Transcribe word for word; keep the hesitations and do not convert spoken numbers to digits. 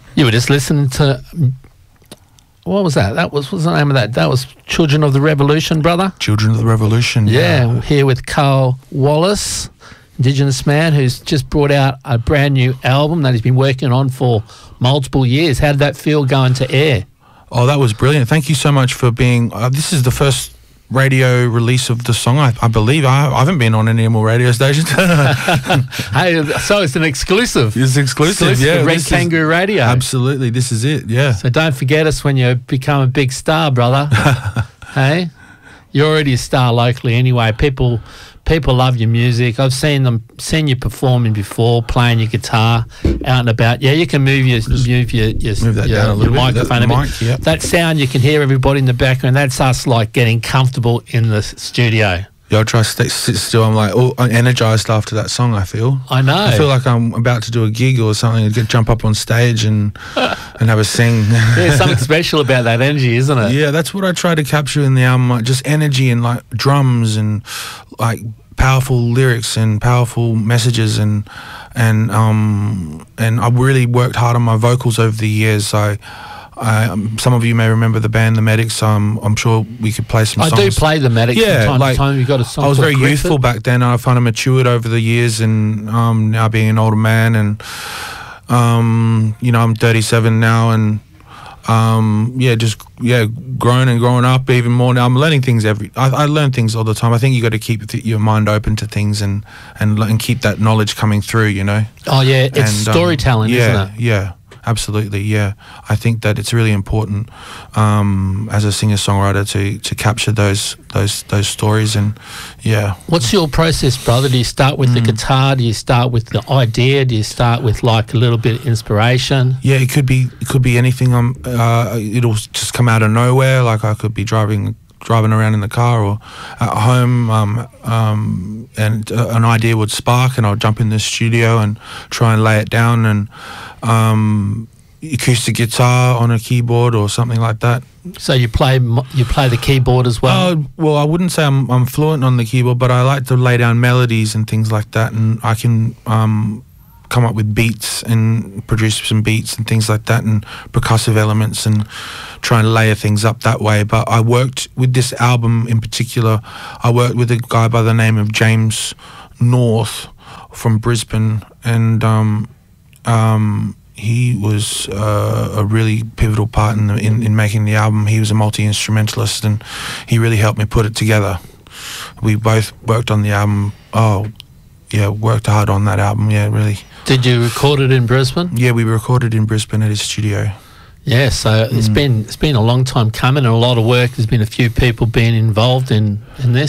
You were just listening to, what was that? That was, what was the name of that? That was Children of the Revolution, brother. Children of the Revolution. Yeah, yeah. Here with Carl Wallace, Indigenous man who's just brought out a brand new album that he's been working on for multiple years. How did that feel going to air? Oh, that was brilliant. Thank you so much for being, uh, this is the first radio release of the song, I, I believe. I, I haven't been on any more radio stations. Hey, so it's an exclusive. It's exclusive, exclusive yeah. Red Kangaroo Radio. Absolutely, this is it, yeah. So don't forget us when you become a big star, brother. Hey? You're already a star locally anyway. People people love your music. I've seen them, seen you performing before, playing your guitar out and about. Yeah, you can move your move your your, move that your, down a little your bit. microphone That, a mic, bit. yep. That sound you can hear everybody in the background. That's us like getting comfortable in the studio. Yeah, I try to stay, sit still. I'm like oh, I'm energized after that song, I feel. I know. I feel like I'm about to do a gig or something and get jump up on stage and and have a sing. There's something special about that energy, isn't it? Yeah, that's what I try to capture in the album, like just energy and like drums and like powerful lyrics and powerful messages and and um and I really worked hard on my vocals over the years. I I, um, some of you may remember the band The Medics. Um, I'm sure we could play some I songs. do play The Medics yeah, from time like, to time. You've got a song I was called very Griffith. youthful back then. I kind of matured over the years and um, now being an older man and, um, you know, I'm thirty-seven now and, um, yeah, just, yeah, grown and growing up even more now. I'm learning things every, I, I learn things all the time. I think you got to keep th- your mind open to things and, and, and keep that knowledge coming through, you know. Oh, yeah, it's and, storytelling, um, yeah, isn't it? Yeah. Absolutely, yeah. I think that it's really important um, as a singer-songwriter to to capture those those those stories and yeah. What's your process, brother? Do you start with Mm. the guitar? Do you start with the idea? Do you start with like a little bit of inspiration? Yeah, it could be it could be anything. Um, uh, it'll just come out of nowhere. Like I could be driving driving around in the car or at home, um, um, and uh, an idea would spark, and I'll jump in the studio and try and lay it down and. Um, acoustic guitar on a keyboard or something like that. So you play mo- you play the keyboard as well? Uh, well, I wouldn't say I'm I'm fluent on the keyboard, but I like to lay down melodies and things like that, and I can um, come up with beats and produce some beats and things like that, and percussive elements, and try and layer things up that way. But I worked with this album in particular. I worked with a guy by the name of James North from Brisbane, and um, um, he was uh, a really pivotal part in, the, in in making the album. He was a multi-instrumentalist, and he really helped me put it together. We both worked on the album. Oh, yeah, worked hard on that album. Yeah, really. Did you record it in Brisbane? Yeah, we recorded in Brisbane at his studio. Yeah, so it's Mm. been it's been a long time coming, and a lot of work. There's been a few people being involved in in this.